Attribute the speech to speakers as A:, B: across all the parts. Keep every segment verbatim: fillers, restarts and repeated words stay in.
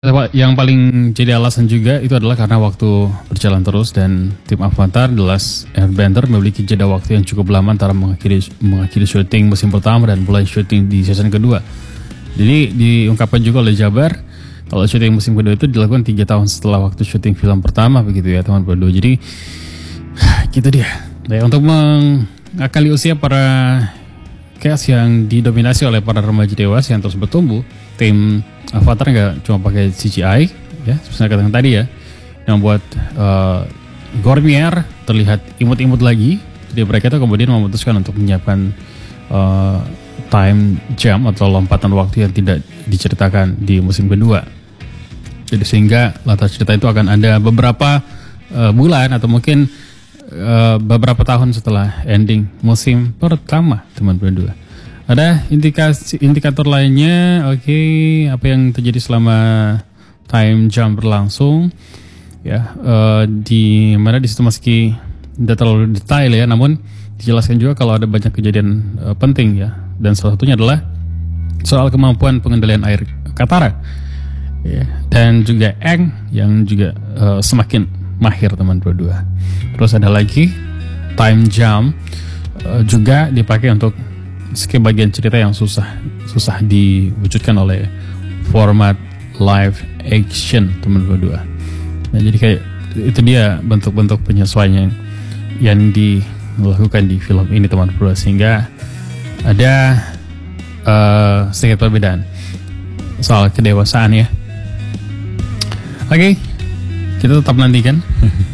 A: Yang paling jadi alasan juga itu adalah karena waktu berjalan terus dan tim Avatar The Last Airbender memiliki jeda waktu yang cukup lama antara mengakhiri, mengakhiri syuting musim pertama dan mulai syuting di season kedua. Jadi diungkapkan juga oleh Jabar kalau syuting musim kedua itu dilakukan tiga tahun setelah waktu syuting film pertama begitu ya teman berdua. Jadi gitu dia. Nah, untuk mengakali usia para cast yang didominasi oleh para remaja dewasa yang terus bertumbuh, tim Avatar nggak cuma pakai C G I ya, seperti saya katakan tadi ya, yang buat uh, Gormier terlihat imut-imut lagi. Jadi mereka itu kemudian memutuskan untuk menyiapkan uh, time jump atau lompatan waktu yang tidak diceritakan di musim kedua. Jadi sehingga latar cerita itu akan ada beberapa uh, bulan atau mungkin uh, beberapa tahun setelah ending musim pertama teman berdua. Ada indikasi indikator lainnya, oke, okay, apa yang terjadi selama time jump berlangsung, ya, uh, di mana di situ meski tidak terlalu detail ya, namun dijelaskan juga kalau ada banyak kejadian uh, penting ya, dan salah satunya adalah soal kemampuan pengendalian air Katara, ya, dan juga Aang yang juga uh, semakin mahir teman berdua. Terus ada lagi time jump uh, juga dipakai untuk skip bagian cerita yang susah susah diwujudkan oleh format live action teman berdua. Nah jadi kayak itu dia bentuk-bentuk penyesuaian yang dilakukan di film ini teman berdua, sehingga ada uh, sedikit perbedaan soal kedewasaan ya. Oke, okay, kita tetap nantikan.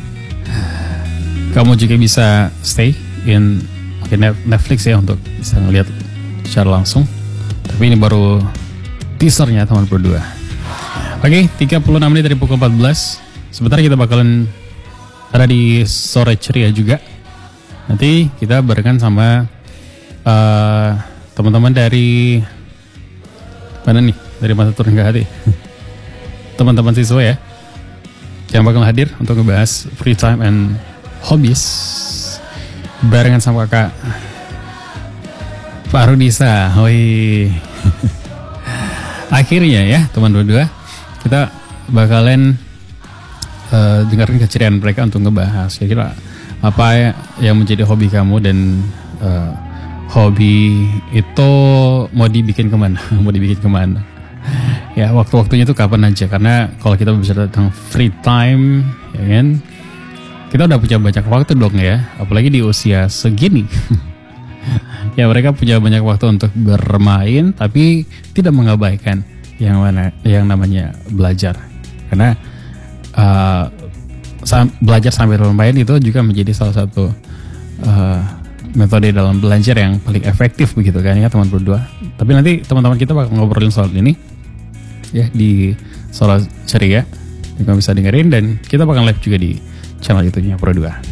A: Kamu juga bisa stay in Netflix ya untuk bisa ngeliat secara langsung. Tapi ini baru teasernya teman berdua. Oke, tiga puluh enam menit dari pukul empat belas. Sebentar kita bakalan ada di sore ceria juga. Nanti kita barengan sama uh, teman-teman dari mana nih? Dari Mata Turun ke Hati. Teman-teman siswa ya, yang bakal hadir untuk ngebahas free time and hobbies barengan sama kakak Pak Rudisa. Woi. Akhirnya ya teman berdua, kita bakalan uh, dengerin keceriaan mereka untuk ngebahas kira-kira apa yang menjadi hobi kamu, dan uh, hobi itu mau dibikin kemana, mau dibikin kemana ya, waktu-waktunya itu kapan aja. Karena kalau kita bicara tentang free time ya kan, kita udah punya banyak waktu dong ya, apalagi di usia segini. Ya mereka punya banyak waktu untuk bermain, tapi tidak mengabaikan yang mana yang namanya belajar. Karena uh, sam- belajar sambil bermain itu juga menjadi salah satu uh, metode dalam belajar yang paling efektif begitu kan ya teman berdua. Tapi nanti teman-teman kita bakal ngobrolin soal ini ya di Sore Ceria, kamu bisa dengerin, dan kita bakal live juga di channel YouTube-nya Pro dua.